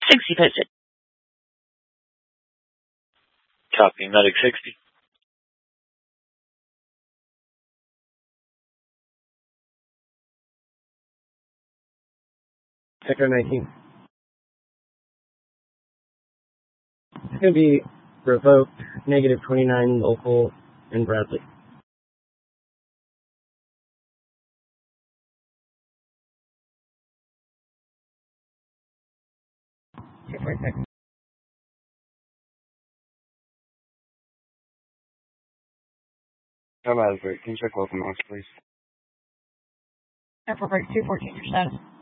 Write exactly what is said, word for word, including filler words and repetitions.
sixty posted. Copy, medic sixty. Echo nineteen. It's going to be revoked, negative twenty-nine local in Bradley. two forty-six. I'm out of break. Can you check local noise, please? Airport break two fourteen, your status.